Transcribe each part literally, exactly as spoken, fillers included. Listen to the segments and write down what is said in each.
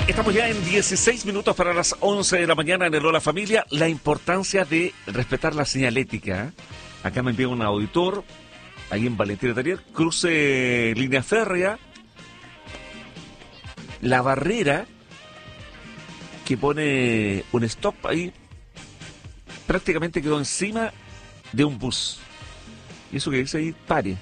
Estamos ya en dieciséis minutos para las once de la mañana en el Hola Familia. La importancia de respetar la señalética. ¿eh? Acá me envía un auditor, ahí en Valentina Tarier, cruce línea férrea, la barrera que pone un stop ahí, prácticamente quedó encima de un bus. Y eso que dice ahí, pare.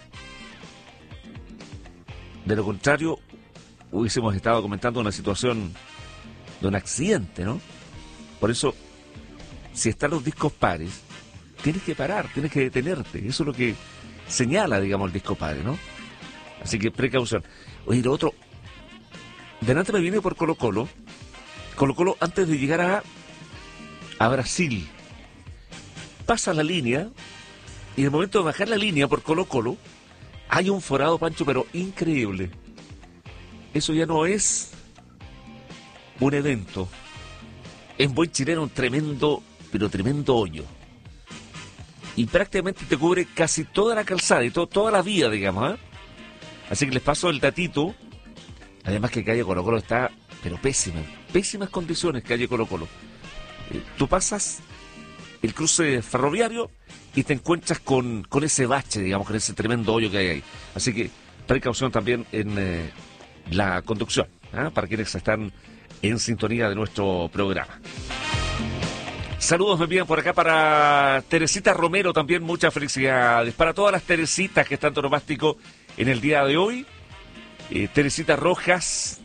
De lo contrario, hubiésemos estado comentando una situación de un accidente, ¿no? Por eso, si están los discos pares, tienes que parar, tienes que detenerte. Eso es lo que señala, digamos, el disco pare, ¿no? Así que precaución. Oye, lo otro, delante me viene por Colo Colo. Colo Colo, antes de llegar a, a Brasil, pasa la línea, y en el momento de bajar la línea por Colo Colo, hay un forado, Pancho, pero increíble. Eso ya no es un evento. En buen chileno, un tremendo, pero tremendo hoyo. Y prácticamente te cubre casi toda la calzada y to toda la vía, digamos. ¿eh? Así que les paso el datito. Además que calle Colo Colo está, pero pésima. Pésimas condiciones, calle Colo Colo. Eh, tú pasas el cruce ferroviario y te encuentras con, con ese bache, digamos, con ese tremendo hoyo que hay ahí. Así que precaución también en eh, la conducción, ¿eh? para quienes están en sintonía de nuestro programa. Saludos me envían por acá para Teresita Romero, también muchas felicidades. Para todas las Teresitas que están tonomástico en el día de hoy. Eh, Teresita Rojas,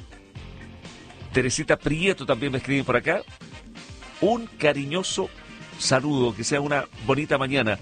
Teresita Prieto también me escriben por acá. Un cariñoso saludo, que sea una bonita mañana.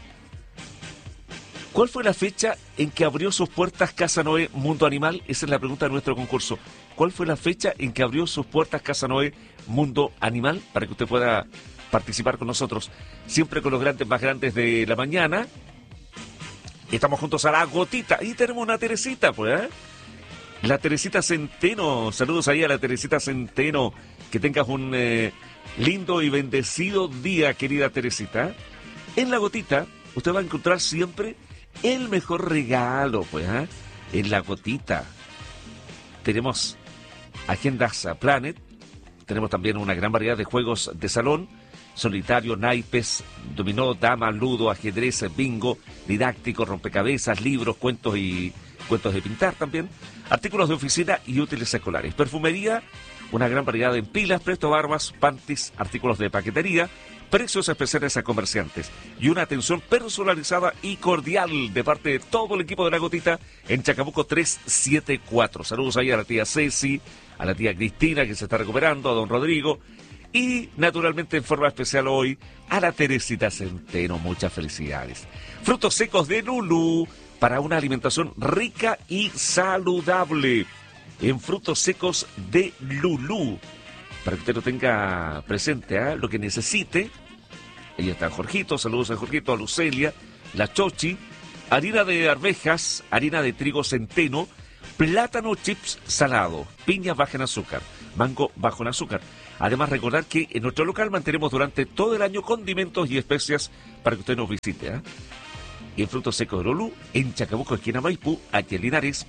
¿Cuál fue la fecha en que abrió sus puertas Casa Noé Mundo Animal? Esa es la pregunta de nuestro concurso. ¿Cuál fue la fecha en que abrió sus puertas Casa Noé Mundo Animal? Para que usted pueda participar con nosotros. Siempre con los grandes más grandes de la mañana. Estamos juntos a la gotita. Y tenemos una Teresita, pues, ¿eh? La Teresita Centeno. Saludos ahí a la Teresita Centeno. Que tengas un eh, lindo y bendecido día, querida Teresita. En la gotita, usted va a encontrar siempre el mejor regalo, pues, ¿eh? En la gotita. Tenemos agendas Planet. Tenemos también una gran variedad de juegos de salón. Solitario, naipes, dominó, dama, ludo, ajedrez, bingo, didáctico, rompecabezas, libros, cuentos y cuentos de pintar también. Artículos de oficina y útiles escolares. Perfumería, una gran variedad en pilas, presto barbas, panties, artículos de paquetería, precios especiales a comerciantes y una atención personalizada y cordial de parte de todo el equipo de La Gotita en Chacabuco trescientos setenta y cuatro. Saludos ahí a la tía Ceci, a la tía Cristina que se está recuperando, a don Rodrigo y naturalmente en forma especial hoy a la Teresita Centeno. Muchas felicidades. Frutos secos de Lulú para una alimentación rica y saludable. En frutos secos de Lulú, para que usted lo tenga presente, ¿eh? Lo que necesite. Ahí está Jorgito, saludos a Jorgito, a Lucelia, la Chochi, harina de arvejas, harina de trigo centeno, plátano chips salado, piña baja en azúcar, mango bajo en azúcar. Además, recordar que en nuestro local mantenemos durante todo el año condimentos y especias para que usted nos visite. ¿eh? En frutos secos de Lulú, en Chacabuco, esquina Maipú, aquí en Linares.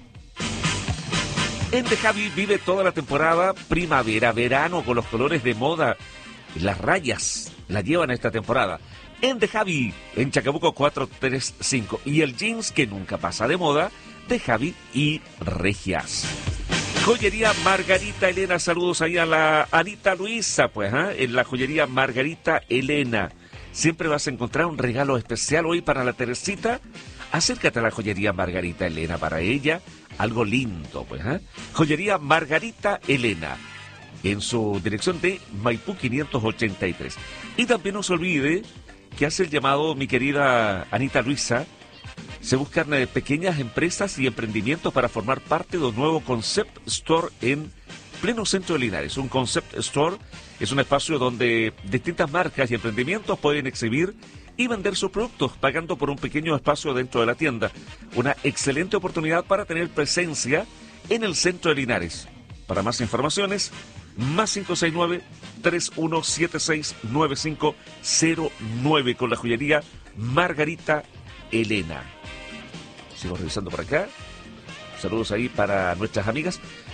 En De Javi vive toda la temporada primavera-verano con los colores de moda. Las rayas la llevan a esta temporada. En De Javi, en Chacabuco cuatrocientos treinta y cinco. Y el jeans que nunca pasa de moda, De Javi y Regias. Joyería Margarita Elena, saludos ahí a la Anita Luisa, pues, ¿eh? En la joyería Margarita Elena. Siempre vas a encontrar un regalo especial hoy para la Teresita. Acércate a la joyería Margarita Elena para ella. Algo lindo, pues, ¿eh? Joyería Margarita Elena, en su dirección de Maipú quinientos ochenta y tres. Y también no se olvide que hace el llamado mi querida Anita Luisa. Se buscan eh, pequeñas empresas y emprendimientos para formar parte de un nuevo Concept Store en pleno centro de Linares. Un Concept Store es un espacio donde distintas marcas y emprendimientos pueden exhibir y vender sus productos, pagando por un pequeño espacio dentro de la tienda. Una excelente oportunidad para tener presencia en el centro de Linares. Para más informaciones, más cinco seis nueve, tres uno siete seis, nueve cinco cero nueve con la joyería Margarita Elena. Sigo revisando por acá. Saludos ahí para nuestras amigas.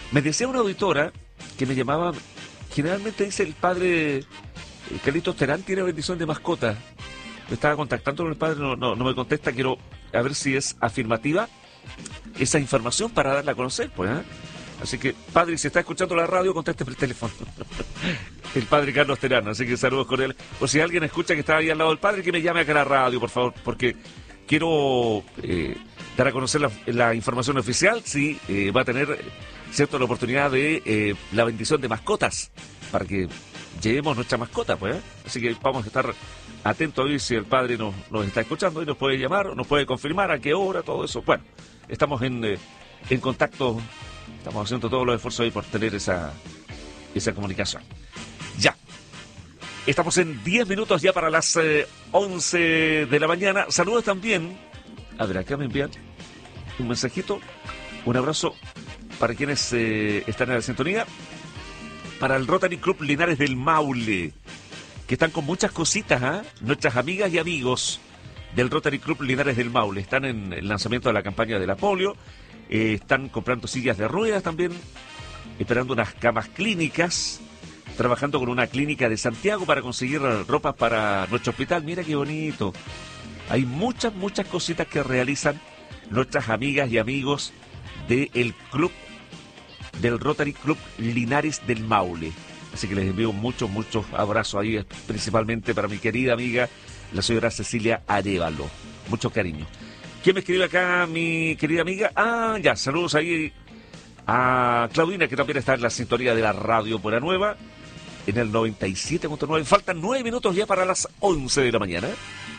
Me decía una auditora que me llamaba, generalmente dice el padre eh, Carlitos Terán tiene bendición de mascota. Me estaba contactando con el padre, no, no, no me contesta, quiero a ver si es afirmativa esa información para darla a conocer, pues, ¿eh? Así que, padre, si está escuchando la radio, conteste por el teléfono. El padre Carlos Terán, así que saludos con él. O si alguien escucha que está ahí al lado del padre, que me llame acá a la radio, por favor, porque quiero eh, dar a conocer la, la información oficial, si eh, va a tener, cierto, la oportunidad de eh, la bendición de mascotas, para que llevemos nuestra mascota, pues, ¿eh? Así que vamos a estar atentos a ver si el padre nos, nos está escuchando y nos puede llamar, nos puede confirmar a qué hora, todo eso. Bueno, estamos en, eh, en contacto. Estamos haciendo todos los esfuerzos ahí por tener esa, esa comunicación. Ya. Estamos en diez minutos ya para las eh, once de la mañana. Saludos también. A ver, acá me envían un mensajito. Un abrazo para quienes eh, están en la sintonía. Para el Rotary Club Linares del Maule, que están con muchas cositas, ¿ah? ¿eh? Nuestras amigas y amigos del Rotary Club Linares del Maule están en el lanzamiento de la campaña de la polio. Eh, están comprando sillas de ruedas también, esperando unas camas clínicas, trabajando con una clínica de Santiago para conseguir ropa para nuestro hospital. Mira qué bonito. Hay muchas, muchas cositas que realizan nuestras amigas y amigos del club, del Rotary Club Linares del Maule. Así que les envío muchos, muchos abrazos ahí, principalmente para mi querida amiga, la señora Cecilia Arévalo. Mucho cariño. ¿Quién me escribe acá, mi querida amiga? Ah, ya, saludos ahí a Claudina, que también está en la sintonía de la radio Buena Nueva, en el noventa y siete punto nueve. Faltan nueve minutos ya para las once de la mañana.